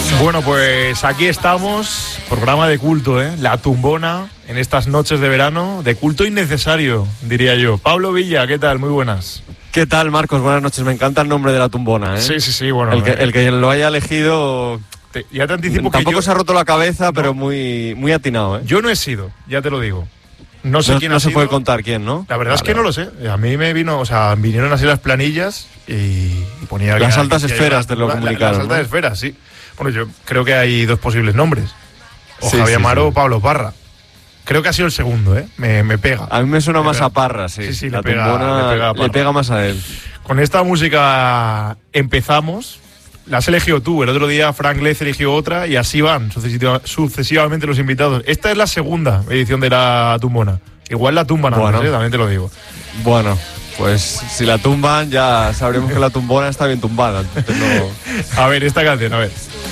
Bueno, pues aquí estamos, programa de culto, La Tumbona, en estas noches de verano, de culto innecesario, diría yo. Pablo Villa, ¿qué tal? Muy buenas. ¿Qué tal, Marcos? Buenas noches, me encanta el nombre de La Tumbona, Sí, bueno. El que lo haya elegido... Ya te anticipo tampoco que yo... se ha roto la cabeza, pero muy atinado, Yo no he sido, ya te lo digo. No sé quién ha sido. No se puede contar quién, ¿no? La verdad es que no lo sé. A mí me vinieron así las planillas y ponía... Las altas esferas te lo comunicaron. Las altas esferas, sí. Bueno, yo creo que hay dos posibles nombres. O Sí, Javier Amaro sí. o Pablo Parra. Creo que ha sido el segundo, Me pega. A mí me suena más a Parra, sí. Sí, La le pega Tumbona a Parra. le pega más a él. Con esta música empezamos. La has elegido tú. El otro día Frank Lez eligió otra y así van sucesivamente los invitados. Esta es la segunda edición de La Tumbona. Igual la tumban antes, también te lo digo. Bueno, pues si la tumban ya sabremos que la tumbona está bien tumbada. Entonces no... A ver, esta canción, a ver.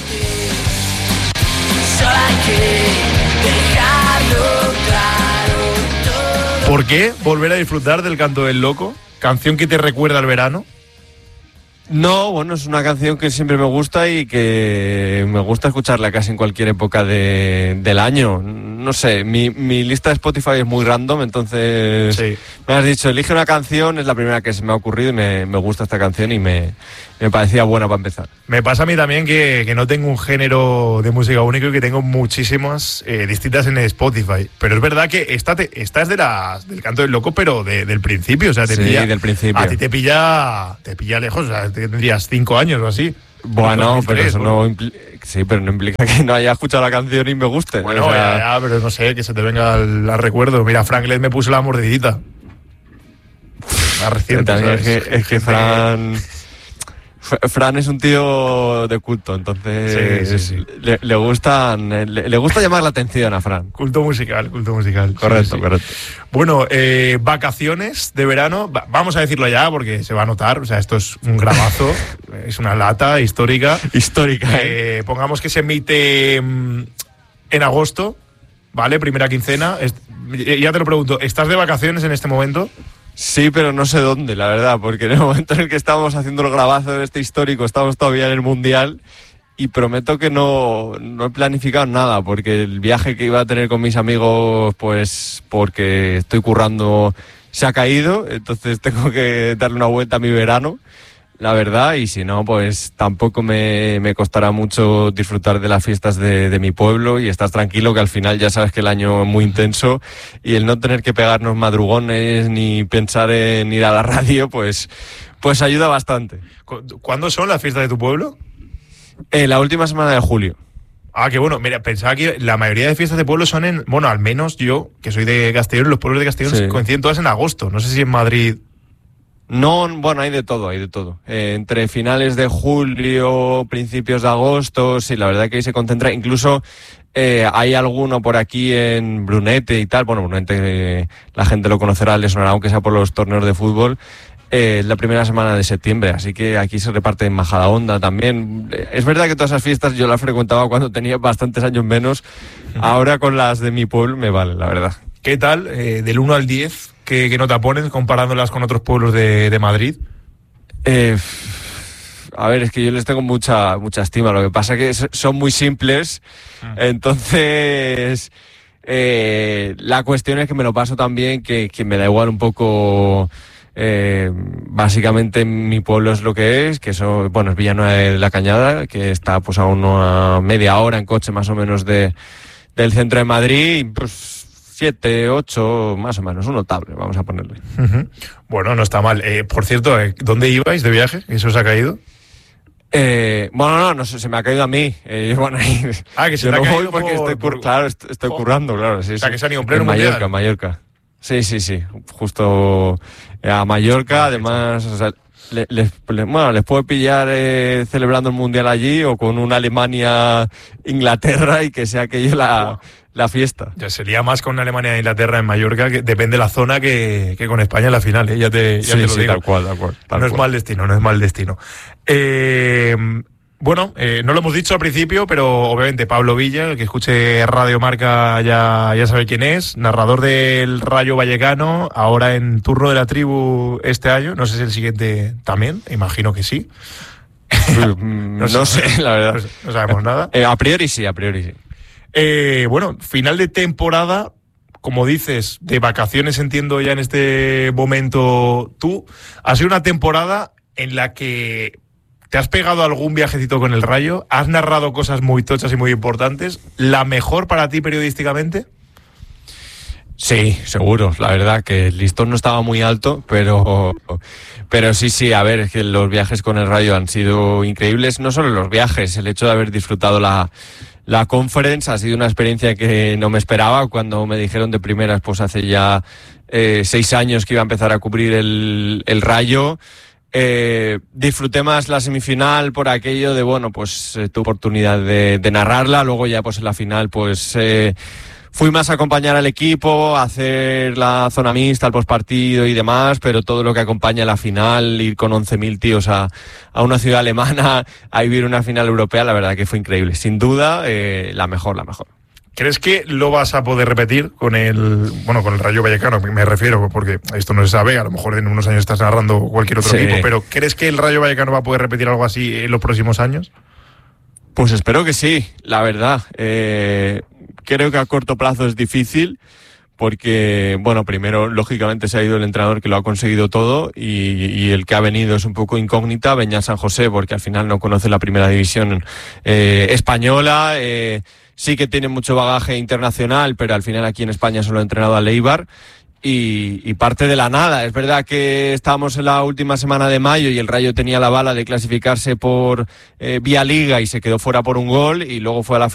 ¿Por qué volver a disfrutar del Canto del Loco? Canción que te recuerda al verano. No, bueno, es una canción que siempre me gusta y que me gusta escucharla casi en cualquier época del año. No sé, mi lista de Spotify es muy random, entonces Sí. me has dicho, elige una canción, es la primera que se me ha ocurrido y me gusta esta canción y me parecía buena para empezar. Me pasa a mí también que no tengo un género de música único y que tengo muchísimas distintas en Spotify. Pero es verdad que esta es del Canto del Loco, pero del principio. O sea, Sí, del principio. A ti te pilla lejos, o sea, tendrías 5 años o así. Bueno, 2003, pero eso no implica... Sí, pero no implica que no haya escuchado la canción y me guste. Bueno, o sea... ya, pero no sé, que se te venga al recuerdo. Mira, Frank Lez me puso la mordidita. La reciente, También ¿sabes? es que Fran es un tío de culto, entonces Sí. Le gusta llamar la atención a Fran. Culto musical. Correcto, Sí. correcto. Bueno, vacaciones de verano, vamos a decirlo ya porque se va a notar, o sea, esto es un grabazo, es una lata histórica. Histórica, Pongamos que se emite en agosto, ¿vale? Primera quincena. Ya te lo pregunto, ¿estás de vacaciones en este momento? Sí, pero no sé dónde, la verdad, porque en el momento en el que estábamos haciendo el grabazo de este histórico, estamos todavía en el Mundial y prometo que no he planificado nada, porque el viaje que iba a tener con mis amigos, pues porque estoy currando, se ha caído, entonces tengo que darle una vuelta a mi verano, la verdad, y si no, pues tampoco me costará mucho disfrutar de las fiestas de mi pueblo y estar tranquilo, que al final ya sabes que el año es muy intenso y el no tener que pegarnos madrugones ni pensar en ir a la radio, pues ayuda bastante. ¿Cuándo son las fiestas de tu pueblo? La última semana de julio. Ah, qué bueno. Mira, pensaba que la mayoría de fiestas de pueblo son bueno, al menos yo, que soy de Castellón, los pueblos de Castellón Sí. coinciden todas en agosto. No sé si en Madrid... No, bueno, hay de todo. Entre finales de julio, principios de agosto, sí, la verdad que ahí se concentra. Incluso hay alguno por aquí en Brunete y tal. Bueno, Brunete la gente lo conocerá, le sonará aunque sea por los torneos de fútbol. La primera semana de septiembre, así que aquí se reparte en Majadahonda también. Es verdad que todas esas fiestas yo las frecuentaba cuando tenía bastantes años menos. Ahora con las de mi pueblo me vale, la verdad. ¿Qué tal? Del 1 al 10, ¿qué nota pones comparándolas con otros pueblos de Madrid? A ver, es que yo les tengo mucha estima. Lo que pasa es que son muy simples. Entonces, la cuestión es que me lo paso tan bien que me da igual un poco. Básicamente mi pueblo es lo que es Villanueva de la Cañada, que está pues a una media hora en coche más o menos del centro de Madrid, y pues 7, 8, más o menos, un notable, vamos a ponerle. Uh-huh. Bueno, no está mal. Por cierto, ¿dónde ibais de viaje? ¿Eso os ha caído? No sé, se me ha caído a mí. Que se yo te ha no caído voy porque estoy currando, claro. Sí, o sea, sí. que se han ido en pleno mundial. Mallorca. Sí, justo a Mallorca, además, o sea, les puede pillar celebrando el Mundial allí o con una Alemania-Inglaterra y que sea aquello la fiesta. Ya sería más con Alemania e Inglaterra en Mallorca, que depende de la zona, que con España en la final, ya te lo digo. Tal cual. No es mal destino. Bueno, no lo hemos dicho al principio, pero obviamente Pablo Villa, el que escuche Radio Marca ya sabe quién es, narrador del Rayo Vallecano, ahora en turno de la tribu este año, no sé si el siguiente también, imagino que sí. No sé, la verdad. No sabemos nada. A priori sí. Bueno, final de temporada, como dices, de vacaciones entiendo ya en este momento tú. Ha sido una temporada en la que te has pegado algún viajecito con el Rayo, has narrado cosas muy tochas y muy importantes. ¿La mejor para ti periodísticamente? Sí, seguro. La verdad que el listón no estaba muy alto, pero sí, a ver, es que los viajes con el Rayo han sido increíbles. No solo los viajes, el hecho de haber disfrutado la conference ha sido una experiencia que no me esperaba. Cuando me dijeron de primeras, pues hace ya 6 años que iba a empezar a cubrir el Rayo. Disfruté más la semifinal por aquello de, bueno, pues tu oportunidad de narrarla. Luego ya pues en la final pues fui más a acompañar al equipo, a hacer la zona mixta, el postpartido y demás, pero todo lo que acompaña a la final, ir con 11.000 tíos a una ciudad alemana a vivir una final europea, la verdad que fue increíble. Sin duda, la mejor. ¿Crees que lo vas a poder repetir con el Rayo Vallecano? Me refiero, porque esto no se sabe, a lo mejor en unos años estás narrando cualquier otro equipo, pero ¿crees que el Rayo Vallecano va a poder repetir algo así en los próximos años? Pues espero que sí, la verdad. Creo que a corto plazo es difícil porque, bueno, primero, lógicamente se ha ido el entrenador que lo ha conseguido todo y el que ha venido es un poco incógnita, Beñat San José, porque al final no conoce la primera división española. Sí que tiene mucho bagaje internacional, pero al final aquí en España solo ha entrenado al Eibar y parte de la nada. Es verdad que estábamos en la última semana de mayo y el Rayo tenía la bala de clasificarse por vía Liga y se quedó fuera por un gol y luego fue a la final